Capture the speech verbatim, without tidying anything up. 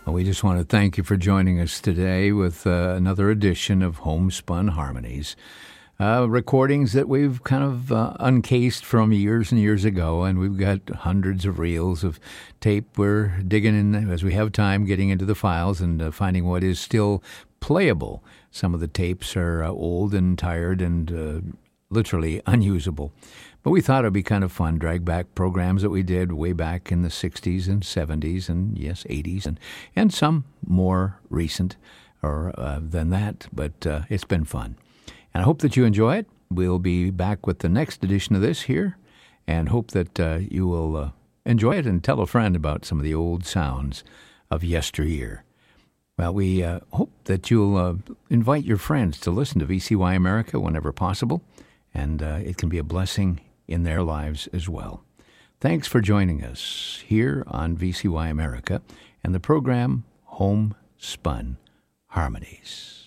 Well, we just want to thank you for joining us today with uh, another edition of Homespun Harmonies. Uh, recordings that we've kind of uh, uncased from years and years ago, and we've got hundreds of reels of tape. We're digging in as we have time, getting into the files and uh, finding what is still playable. Some of the tapes are uh, old and tired and uh, literally unusable. But we thought it would be kind of fun, drag back programs that we did way back in the sixties and seventies and, yes, eighties, and, and some more recent or uh, than that, but uh, it's been fun. And I hope that you enjoy it. We'll be back with the next edition of this here, and hope that uh, you will uh, enjoy it and tell a friend about some of the old sounds of yesteryear. Well, we uh, hope that you'll uh, invite your friends to listen to V C Y America whenever possible, and uh, it can be a blessing in their lives as well. Thanks for joining us here on V C Y America and the program Homespun Harmonies.